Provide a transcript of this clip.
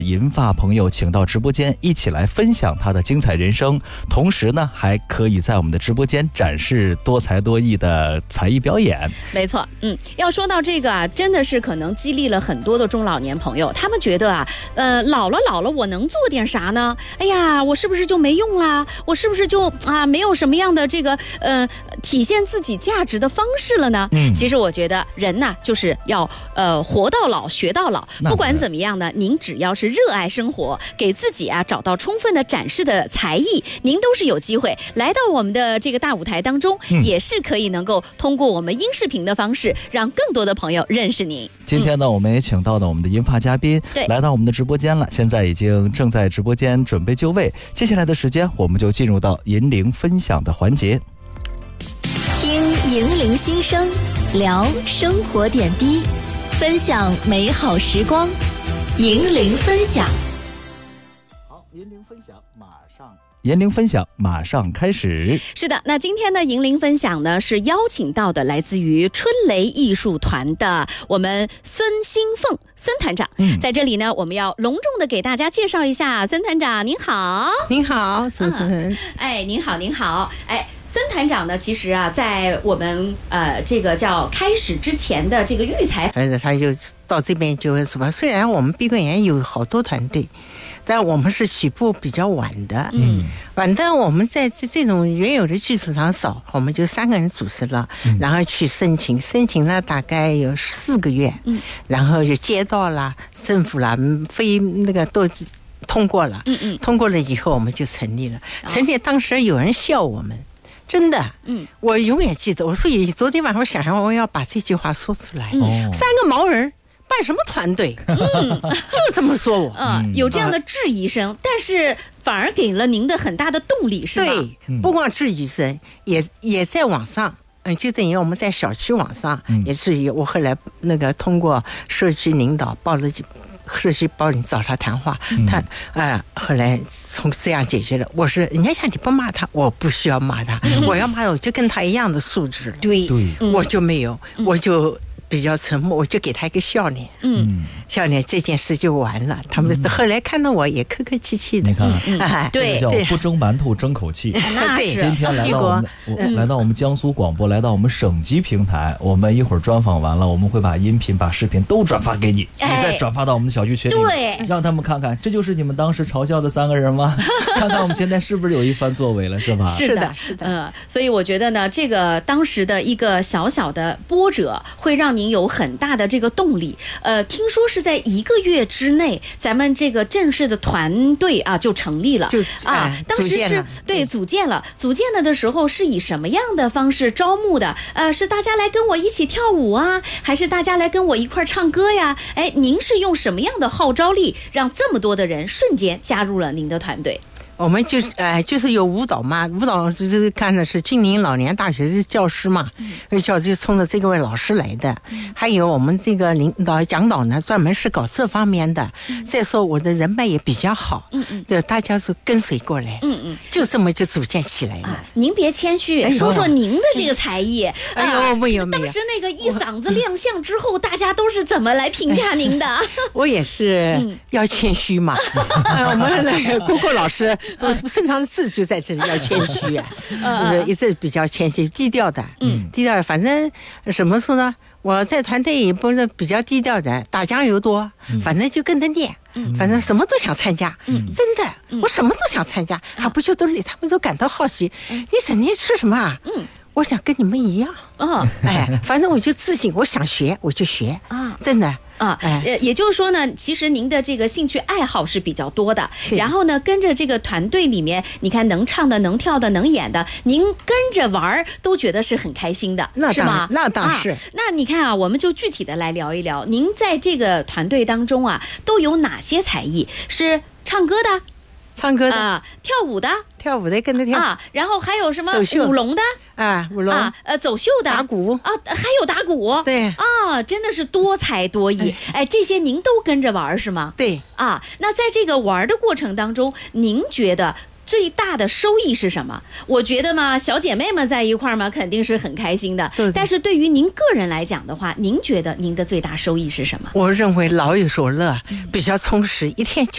银发朋友请到直播间一起来分享他的精彩人生，同时呢还可以在我们的直播间展示多才多艺的才艺表演。 没错，要说到这个啊，真的是可能激励了很多的中老年朋友，他们觉得啊，老了我能做点啥呢？哎呀，我是不是就没用啦？我是不是就没有什么样的这个体现自己价值的方式了呢？其实我觉得人呐，就是要活到老学到老，不管怎么样呢，您只要是热爱生活，给自己啊找到充分的展示的才艺，您都是有机会来到我们的这个大舞台当中，也是可以能够通过我们音视频的方式，让更多的朋友认识您。 今天呢，我们也请到了我们的银发嘉宾来到我们的直播间了，现在已经正在直播间准备就位。接下来的时间，我们就进入到银铃分享的环节， 听银铃心声，聊生活点滴，分享美好时光。银铃分享。 好，银铃分享马上开始。 是的，那今天的银铃分享呢，是邀请到的来自于春雷艺术团的我们孙新凤孙团长。在这里呢，我们要隆重的给大家介绍一下孙团长。您好。 您好，主持人。 您好。孙团长呢，其实啊，在我们这个叫开始之前的这个预采， 他就到这边就会说，虽然我们碧桂园有好多团队，但我们是起步比较晚的。反正我们在这种原有的基础上少，我们就3个人组织了，然后去申请了大概有4个月，然后就街道啦、政府啦、非那个都通过了，通过了以后我们就成立了。成立当时有人笑我们。真的，我永远记得。我所以昨天晚上我想我要把这句话说出来。3个毛人办什么团队？就这么说我。 有这样的质疑声，但是反而给了您的很大的动力，是吧？ 对，不光质疑声，也在网上。就等于我们在小区网上也是我后来那个通过社区领导报了社区报领找他谈话，后来从这样解决了。我说人家想你不骂他，我不需要骂他，我要骂我就跟他一样的素质了。 对， 我就没有，我就比较沉默，我就给他一个笑脸，笑脸，这件事就完了。他们后来看到我也客客气气的。 你看， 对， 叫不争馒头争口气。 对， 今天来到我们江苏广播，来到我们省级平台，我们一会儿专访完了，我们会把音频、把视频都转发给你，你再转发到我们的小区群里， 对， 让他们看看，这就是你们当时嘲笑的3个人吗？看看我们现在是不是有一番作为了，是吧？ 是的。所以我觉得呢，这个当时的一个小小的波折，会让您有很大的这个动力。听说是在1个月之内，咱们这个正式的团队啊就成立了，当时是组建了的时候是以什么样的方式招募的？是大家来跟我一起跳舞啊，还是大家来跟我一块唱歌呀？您是用什么样的号召力，让这么多的人瞬间加入了您的团队？ 我们就是有舞蹈嘛，舞蹈就是看的是金陵老年大学的教师嘛，教师就冲着这个位老师来的，还有我们这个领导讲导呢，专门是搞这方面的。再说我的人脉也比较好，对，大家是跟随过来，就这么就组建起来了。 您别谦虚，说说您的这个才艺。 没有。 当时那个一嗓子亮相之后，大家都是怎么来评价您的？ 我也是要谦虚嘛。我们那个姑姑老师。正常的字就在这里，要谦虚就是一直比较谦虚、低调的。低调的，反正什么说呢？我在团队也不是比较低调的，打酱油多，反正就跟着练，反正什么都想参加。真的，我什么都想参加，还不就都累？他们都感到好奇，你整天吃什么啊？我想跟你们一样。反正我就自信，我想学我就学真的。 也就是说呢，其实您的这个兴趣爱好是比较多的，然后呢，跟着这个团队里面，你看能唱的、能跳的、能演的，您跟着玩都觉得是很开心的，是吗？ 那当是。 那你看啊，我们就具体的来聊一聊，您在这个团队当中啊，都有哪些才艺？是唱歌的？跳舞的跟着跳然后还有什么舞龙的舞龙走秀的打鼓还有打鼓， 对真的是多才多艺。这些您都跟着玩是吗？ 对那在这个玩的过程当中，您觉得最大的收益是什么？我觉得嘛，小姐妹们在一块儿嘛，肯定是很开心的。但是对于您个人来讲的话，您觉得您的最大收益是什么？ 我认为老有所乐，比较充实，一天就